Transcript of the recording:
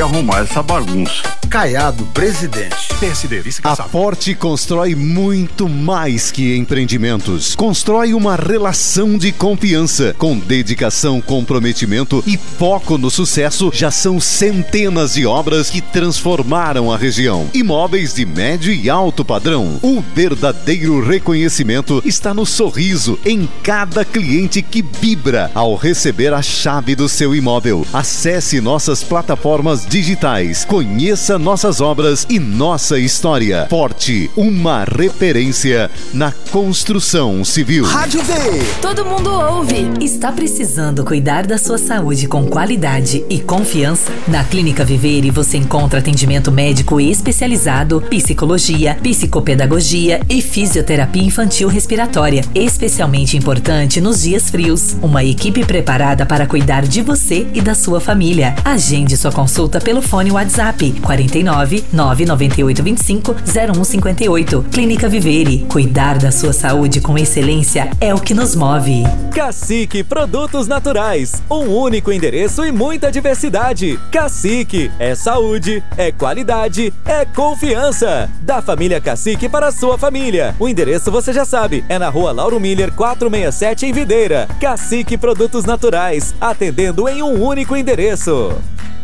arrumar essa bagunça. Caiado, presidente. PSD, A Forte constrói muito mais que empreendimentos. Constrói uma relação de confiança. Com dedicação, comprometimento e foco no sucesso, já são centenas de obras que transformaram a região. Imóveis de médio e alto padrão. O verdadeiro reconhecimento está no sorriso em cada cliente que vibra ao receber a chave do seu imóvel. Acesse nossas plataformas digitais. Conheça nossas obras e nossa história. Forte, uma referência na construção civil. Rádio V. Todo mundo ouve. Está precisando cuidar da sua saúde com qualidade e confiança? Na Clínica Vivere você encontra atendimento médico especializado, psicologia, psicopedagogia e fisioterapia infantil respiratória. Especialmente importante nos dias frios. Uma equipe preparada para cuidar de você e da sua família. Agende sua consulta pelo fone WhatsApp 49 998 25 0158. Clínica Vivere. Cuidar da sua saúde com excelência é o que nos move. Cacique Produtos Naturais. Um único endereço e muita diversidade. Cacique é saúde, é qualidade, é confiança. Da família Cacique para a sua família. O endereço você já sabe, é na Rua Lauro Miller 467 em Videira. Cacique Produtos Naturais, atendendo em um único endereço.